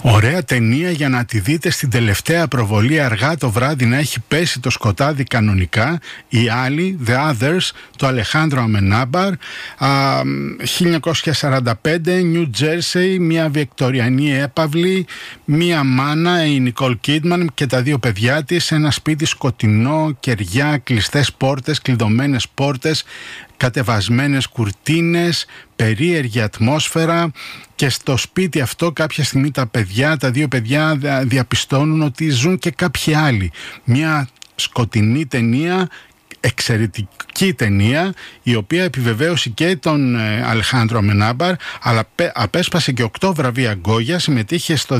Ωραία ταινία για να τη δείτε στην τελευταία προβολή αργά το βράδυ, να έχει πέσει το σκοτάδι κανονικά. Οι άλλοι, The Others, το Αλεχάνδρο Αμενάμπαρ, 1945, New Jersey, μια βικτοριανή έπαυλη, μια μάνα, η Νικόλ Κίτμαν και τα δύο παιδιά της, ένα σπίτι σκοτεινό, κεριά, κλειστές πόρτες, κλειδωμένες πόρτες, κατεβασμένες κουρτίνες, περίεργη ατμόσφαιρα. Και στο σπίτι αυτό κάποια στιγμή τα δύο παιδιά διαπιστώνουν ότι ζουν και κάποιοι άλλοι. Μια σκοτεινή ταινία, εξαιρετική ταινία, η οποία επιβεβαίωσε και τον Αλεχάνδρο Αμενάμπαρ, αλλά απέσπασε και 8 βραβεία Γκόγια, συμμετείχε στο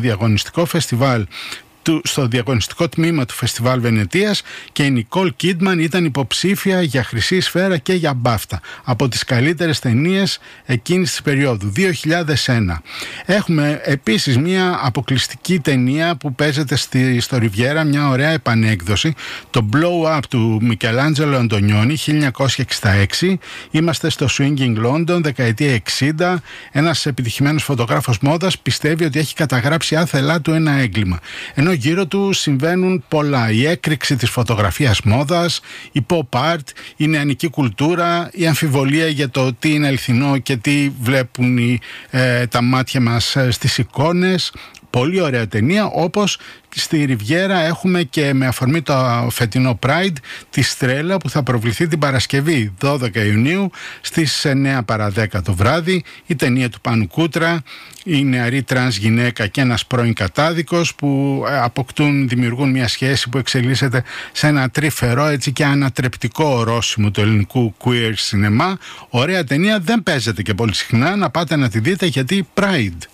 διαγωνιστικό τμήμα του Φεστιβάλ Βενετίας και η Νικόλ Κίτμαν ήταν υποψήφια για Χρυσή Σφαίρα και για Μπάφτα από τις καλύτερες ταινίες εκείνης της περίοδου, 2001. Έχουμε επίσης μια αποκλειστική ταινία που παίζεται στο Ριβιέρα, μια ωραία επανέκδοση, το Blow Up του Μικελάντζελο Αντωνιόνι, 1966. Είμαστε στο Swinging London, δεκαετία 60. Ένας επιτυχημένος φωτογράφος μόδας πιστεύει ότι έχει καταγράψει άθελά του ένα έγκλημα, ενώ γύρω του συμβαίνουν πολλά. Η έκρηξη της φωτογραφίας μόδας, η pop art, η νεανική κουλτούρα, η αμφιβολία για το τι είναι αληθινό και τι βλέπουν τα μάτια μας στις εικόνες. Πολύ ωραία ταινία, όπως στη Ριβιέρα έχουμε και με αφορμή το φετινό Pride τη Στρέλα που θα προβληθεί την Παρασκευή 12 Ιουνίου στις 9 παρά 10 το βράδυ. Η ταινία του Πάνου Κούτρα, η νεαρή τρανς γυναίκα και ένας πρώην κατάδικος που δημιουργούν μια σχέση που εξελίσσεται σε ένα τρυφερό έτσι και ανατρεπτικό ορόσημο του ελληνικού queer σινεμά. Ωραία ταινία, δεν παίζεται και πολύ συχνά, να πάτε να τη δείτε γιατί Pride.